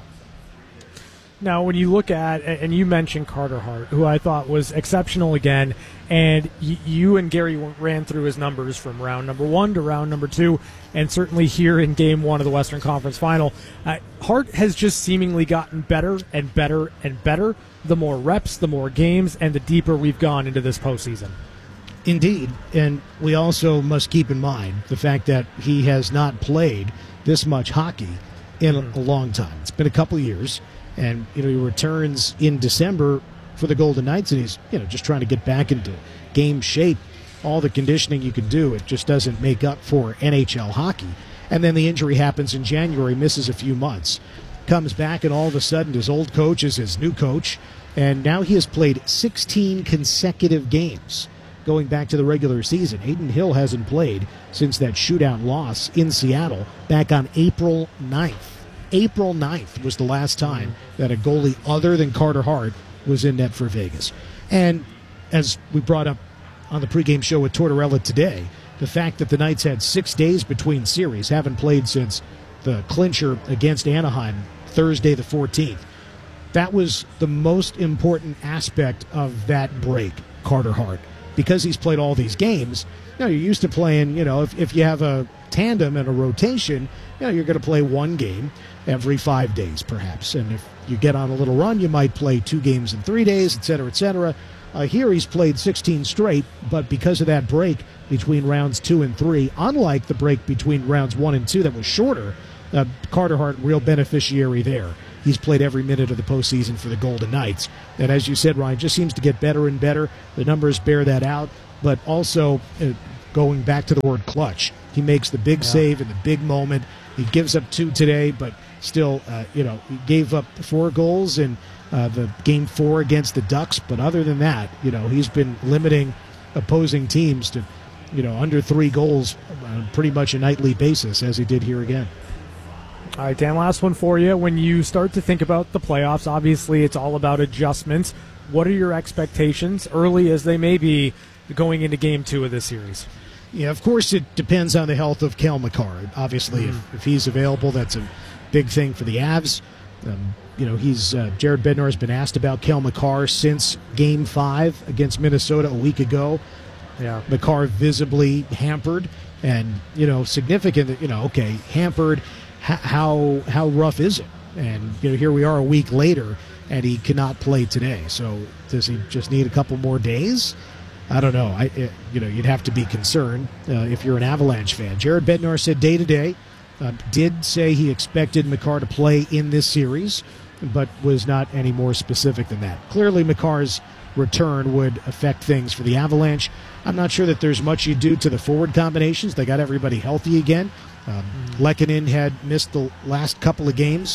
Now, when you look at, and you mentioned Carter Hart, who I thought was exceptional again, and y- you and Gary ran through his numbers from round number one to round number two, and certainly here in game one of the Western Conference Final, uh, Hart has just seemingly gotten better and better and better the more reps, the more games, and the deeper we've gone into this postseason. Indeed, and we also must keep in mind the fact that he has not played this much hockey in a, a long time. It's been a couple years. And, you know, he returns in December for the Golden Knights, and he's, you know, just trying to get back into game shape. All the conditioning you can do, it just doesn't make up for N H L hockey. And then the injury happens in January, misses a few months. Comes back, and all of a sudden his old coach is his new coach. And now he has played sixteen consecutive games going back to the regular season. Adin Hill hasn't played since that shootout loss in Seattle back on April ninth. April ninth was the last time that a goalie other than Carter Hart was in net for Vegas. And as we brought up on the pregame show with Tortorella today, the fact that the Knights had six days between series, haven't played since the clincher against Anaheim Thursday the fourteenth, that was the most important aspect of that break, Carter Hart. Because he's played all these games, you know, you're used to playing, you know, if, if you have a tandem and a rotation, you know, you're going to play one game every five days, perhaps. And if you get on a little run, you might play two games in three days, et cetera, et cetera. Uh, here he's played sixteen straight, but because of that break between rounds two and three, unlike the break between rounds one and two that was shorter, uh, Carter Hart, real beneficiary there. He's played every minute of the postseason for the Golden Knights. And as you said, Ryan, just seems to get better and better. The numbers bear that out. But also, uh, going back to the word clutch, he makes the big yeah. save in the big moment. He gives up two today, but still, uh, you know, he gave up four goals in uh, the game four against the Ducks. But other than that, you know, he's been limiting opposing teams to, you know, under three goals on pretty much a nightly basis, as he did here again. All right, Dan, last one for you. When you start to think about the playoffs, obviously it's all about adjustments. What are your expectations, early as they may be, going into game two of this series? Yeah, of course it depends on the health of Cale Makar. Obviously, mm-hmm. if, if he's available, that's a big thing for the Avs. Um, you know, he's uh, Jared Bednar has been asked about Cale Makar since Game Five against Minnesota a week ago. Yeah, Makar visibly hampered, and you know, significant. You know, okay, hampered. H- how how rough is it? And you know, here we are a week later, and he cannot play today. So does he just need a couple more days? I don't know. I, it, you know, you'd have to be concerned uh, if you're an Avalanche fan. Jared Bednar said day to day, uh, did say he expected Makar to play in this series, but was not any more specific than that. Clearly, Makar's return would affect things for the Avalanche. I'm not sure that there's much you do to the forward combinations. They got everybody healthy again. Um, mm. Lehkonen had missed the last couple of games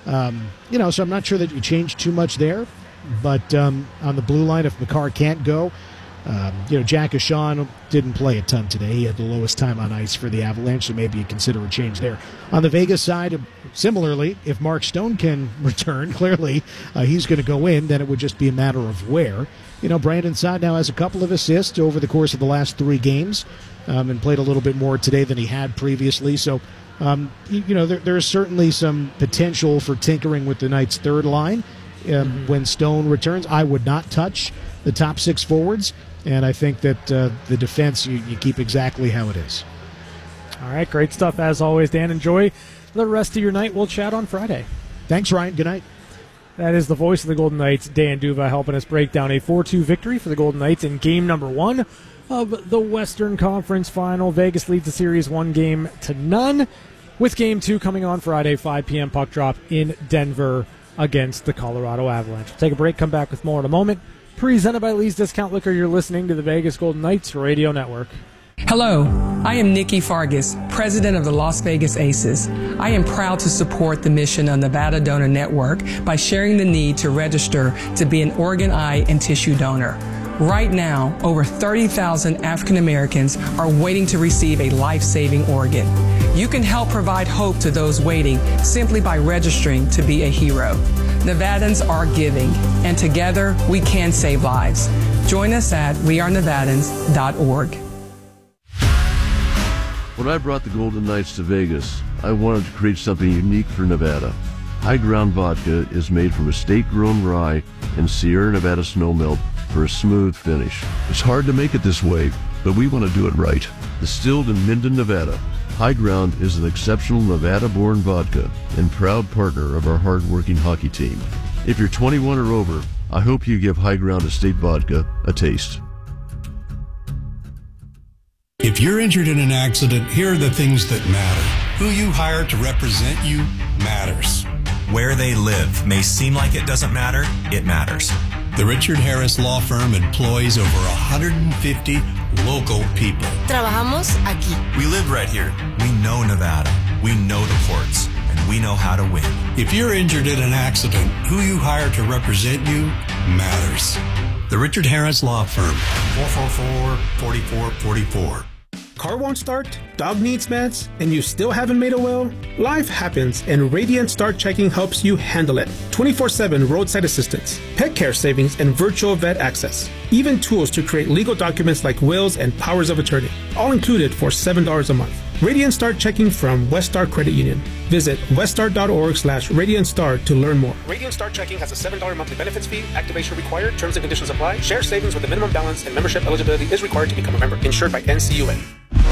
Um, you know, so I'm not sure that you change too much there. But um, on the blue line, if Makar can't go, um, you know, Jack Ashawn didn't play a ton today. He had the lowest time on ice for the Avalanche, so maybe you consider a change there. On the Vegas side, similarly, if Mark Stone can return, clearly uh, he's going to go in, then it would just be a matter of where. You know, Brandon Saad now has a couple of assists over the course of the last three games um, and played a little bit more today than he had previously. So, um, you, you know, there, there's certainly some potential for tinkering with the Knights' third line. Um, mm-hmm. When Stone returns, I would not touch the top six forwards, and I think that uh, the defense, you, you keep exactly how it is. All right, great stuff as always, Dan. Enjoy the rest of your night. We'll chat on Friday. Thanks, Ryan. Good night. That is the voice of the Golden Knights, Dan Duva, helping us break down a four two victory for the Golden Knights in game number one of the Western Conference Final. Vegas leads the series one game to none, with game two coming on Friday, five p.m. puck drop in Denver against the Colorado Avalanche. We'll take a break, come back with more in a moment. Presented by Lee's Discount Liquor, you're listening to the Vegas Golden Knights Radio Network. Hello, I am Nikki Fargas, president of the Las Vegas Aces. I am proud to support the mission of Nevada Donor Network by sharing the need to register to be an organ, eye, and tissue donor. Right now, over thirty thousand African Americans are waiting to receive a life-saving organ. You can help provide hope to those waiting simply by registering to be a hero. Nevadans are giving, and together we can save lives. Join us at we are nevadans dot org. When I brought the Golden Knights to Vegas, I wanted to create something unique for Nevada. High Ground Vodka is made from estate-grown rye and Sierra Nevada snow melt for a smooth finish. It's hard to make it this way, but we want to do it right. Distilled in Minden, Nevada, High Ground is an exceptional Nevada-born vodka and proud partner of our hard-working hockey team. If you're twenty-one or over, I hope you give High Ground Estate Vodka a taste. If you're injured in an accident, here are the things that matter. Who you hire to represent you matters. Where they live may seem like it doesn't matter, it matters. The Richard Harris Law Firm employs over one hundred fifty local people. Trabajamos aquí. We live right here. We know Nevada. We know the courts. And we know how to win. If you're injured in an accident, who you hire to represent you matters. The Richard Harris Law Firm. four four four, four four four four. Car won't start? Dog needs meds? And you still haven't made a will? Life happens, and Radiant Start Checking helps you handle it. twenty-four seven roadside assistance, pet care savings, and virtual vet access. Even tools to create legal documents like wills and powers of attorney. All included for seven dollars a month. Radiant Start Checking from Westar Credit Union. Visit westar.org slash Radiant Start to learn more. Radiant Start Checking has a seven dollars monthly benefits fee. Activation required. Terms and conditions apply. Share savings with a minimum balance and membership eligibility is required to become a member. Insured by N C U A.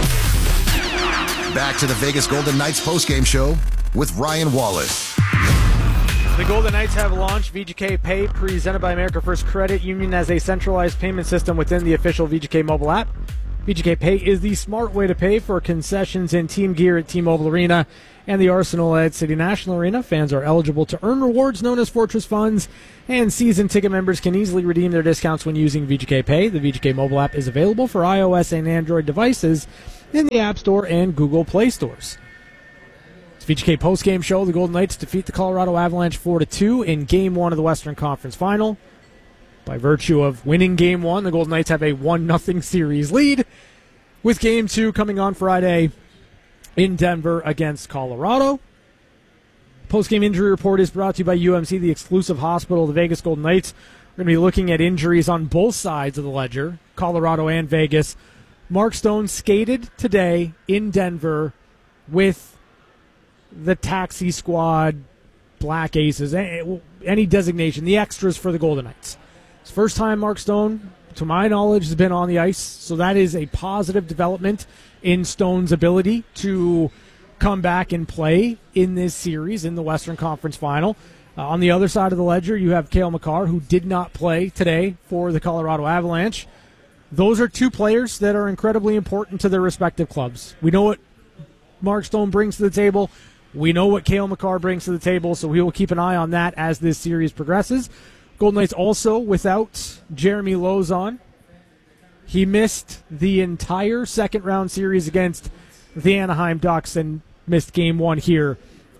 Back to the Vegas Golden Knights postgame show with Ryan Wallace. The Golden Knights have launched V G K Pay, presented by America First Credit Union, as a centralized payment system within the official V G K mobile app. V G K Pay is the smart way to pay for concessions and team gear at T-Mobile Arena and the Arsenal at City National Arena. Fans are eligible to earn rewards known as Fortress Funds, and season ticket members can easily redeem their discounts when using V G K Pay. The V G K mobile app is available for iOS and Android devices in the App Store and Google Play stores. It's V G K postgame show. The Golden Knights defeat the Colorado Avalanche four to two in Game one of the Western Conference Final. By virtue of winning Game one, the Golden Knights have a one nothing series lead, with Game two coming on Friday in Denver against Colorado. Postgame injury report is brought to you by U M C, the exclusive hospital of the Vegas Golden Knights. We're going to be looking at injuries on both sides of the ledger, Colorado and Vegas. Mark Stone skated today in Denver with the taxi squad, Black Aces, any designation, the extras for the Golden Knights. It's the first time Mark Stone, to my knowledge, has been on the ice, so that is a positive development in Stone's ability to come back and play in this series in the Western Conference Final. Uh, on the other side of the ledger, you have Cale Makar, who did not play today for the Colorado Avalanche. Those are two players that are incredibly important to their respective clubs. We know what Mark Stone brings to the table. We know what Cale Makar brings to the table, so we will keep an eye on that as this series progresses. Golden Knights also without Jeremy Lauzon. He missed the entire second-round series against the Anaheim Ducks and missed game one here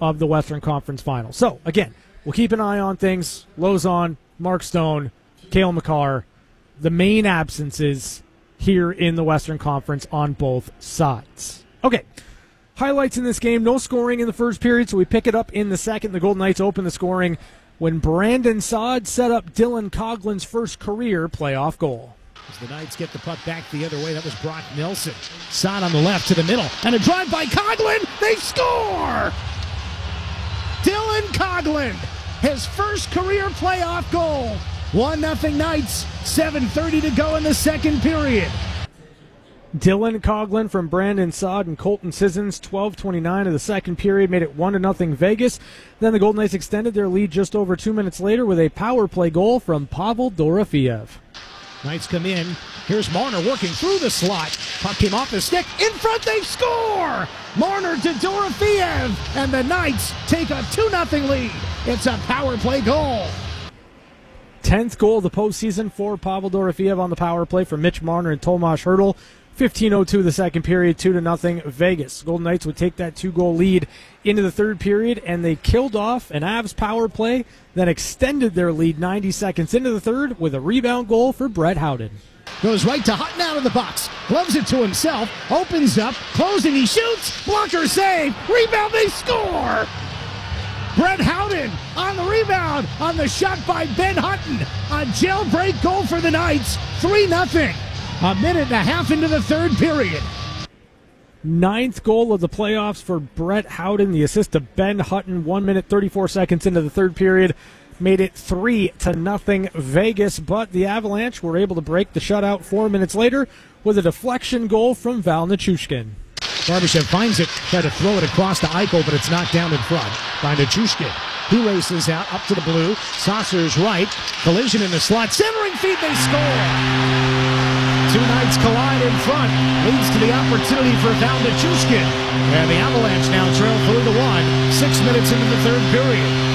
of the Western Conference Final. So, again, we'll keep an eye on things. Lozon, Mark Stone, Cale Makar, the main absences here in the Western Conference on both sides. Okay, highlights in this game. No scoring in the first period, so we pick it up in the second. The Golden Knights open the scoring when Brandon Saad set up Dylan Coughlin's first career playoff goal. As the Knights get the puck back the other way, that was Brock Nelson. Saad on the left to the middle, and a drive by Coughlin. They score! Dylan Coughlin, his first career playoff goal. one nothing Knights, seven thirty to go in the second period. Dylan Coughlin from Brandon Saad and Colton Sissons, twelve twenty-nine of the second period, made it one to nothing Vegas. Then the Golden Knights extended their lead just over two minutes later with a power play goal from Pavel Dorofeev. Knights come in. Here's Marner working through the slot. Puck came off the stick. In front, they score! Marner to Dorofeev, and the Knights take a two nothing lead. It's a power play goal. tenth goal of the postseason for Pavel Dorofeev on the power play for Mitch Marner and Tomas Hertl. fifteen oh two the second period, two to nothing Vegas. Golden Knights would take that two-goal lead into the third period, and they killed off an Avs power play, then extended their lead ninety seconds into the third with a rebound goal for Brett Howden. Goes right to Hutton out of the box. Gloves it to himself. Opens up. Closing. He shoots. Blocker save. Rebound. They score. Brett Howden on the rebound on the shot by Ben Hutton. A jailbreak goal for the Knights. three nothing. A minute and a half into the third period. Ninth goal of the playoffs for Brett Howden. The assist to Ben Hutton. One minute, thirty-four seconds into the third period. Made it three to nothing Vegas, but the Avalanche were able to break the shutout four minutes later with a deflection goal from Val Nichushkin. Barbashev finds it, tried to throw it across to Eichel, but it's knocked down in front by Nichushkin. He races out up to the blue. Saucer's right. Collision in the slot. Centering feed, they score! Two Knights collide in front. Leads to the opportunity for Val Nichushkin. And the Avalanche now trail three to one. Six minutes into the third period.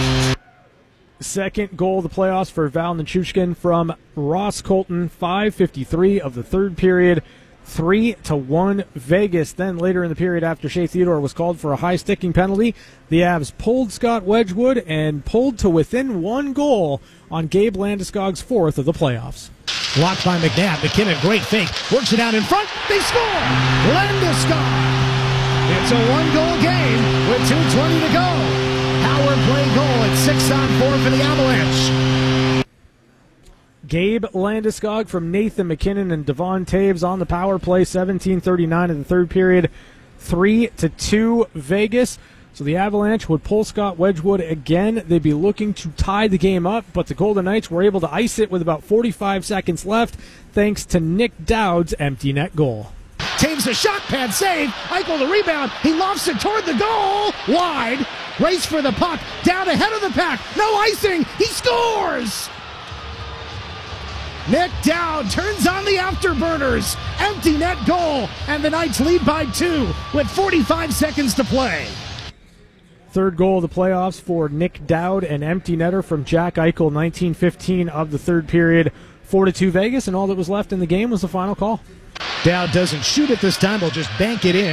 Second goal of the playoffs for Val Nichushkin from Ross Colton. five fifty-three of the third period. Three to one Vegas. Then later in the period, after Shea Theodore was called for a high sticking penalty, the Avs pulled Scott Wedgwood and pulled to within one goal on Gabe Landeskog's fourth of the playoffs. Blocked by McNabb. McKinnon, great fake. Works it out in front. They score! Landeskog! It's a one-goal game with two twenty to go. Power play goal at six on four for the Avalanche. Gabe Landeskog from Nathan McKinnon and Devon Taves on the power play. seventeen thirty-nine in the third period. three to two Vegas. So the Avalanche would pull Scott Wedgwood again. They'd be looking to tie the game up, but the Golden Knights were able to ice it with about forty-five seconds left thanks to Nick Dowd's empty net goal. Taves a shot pad save. Eichel the rebound. He lofts it toward the goal. Wide. Race for the puck. Down ahead of the pack. No icing. He scores. Nick Dowd turns on the afterburners. Empty net goal. And the Knights lead by two with forty-five seconds to play. Third goal of the playoffs for Nick Dowd, an empty netter from Jack Eichel, nineteen fifteen of the third period. four to two Vegas, and all that was left in the game was the final call. Dowd doesn't shoot it this time. He'll just bank it in.